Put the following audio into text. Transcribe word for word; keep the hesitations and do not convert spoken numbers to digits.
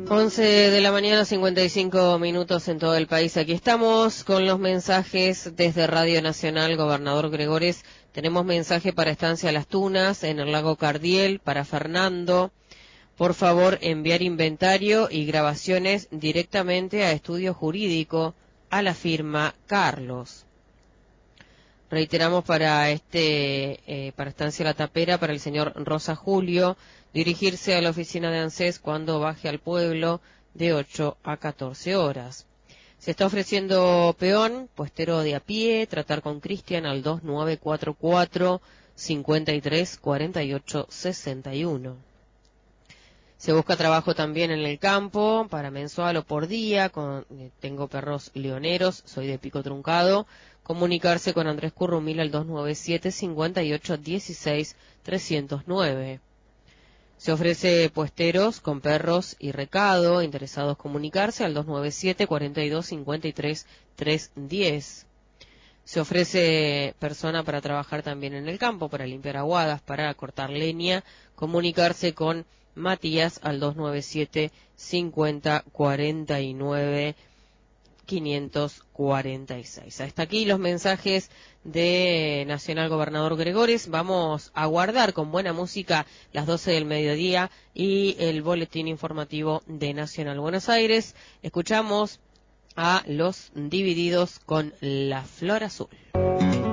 once de la mañana, cincuenta y cinco minutos en todo el país. Aquí estamos con los mensajes desde Radio Nacional. Gobernador Gregores, tenemos mensaje para Estancia Las Tunas, en el lago Cardiel, para Fernando. Por favor, enviar inventario y grabaciones directamente a Estudio Jurídico, a la firma Carlos. Reiteramos para este, eh, para Estancia La Tapera, para el señor Rosa Julio, dirigirse a la oficina de ANSES cuando baje al pueblo de ocho a catorce horas. Se está ofreciendo peón, puestero de a pie, tratar con Cristian al dos nueve cuatro cuatro, cinco tres cuatro ocho seis uno. Se busca trabajo también en el campo, para mensual o por día, con, eh, tengo perros leoneros, soy de Pico Truncado. Comunicarse con Andrés Currumil al dos nueve siete, cinco ocho uno seis, tres cero nueve. Se ofrece puesteros con perros y recado, interesados comunicarse al dos nueve siete, cuatro dos cinco tres, tres uno cero. Se ofrece persona para trabajar también en el campo, para limpiar aguadas, para cortar leña, comunicarse con Matías al dos nueve siete, cincuenta, cuarenta y nueve, quinientos cuarenta y seis. Hasta aquí los mensajes de Nacional Gobernador Gregores. Vamos a guardar con buena música las doce del mediodía y el boletín informativo de Nacional Buenos Aires. Escuchamos a Los Divididos con La Flor Azul.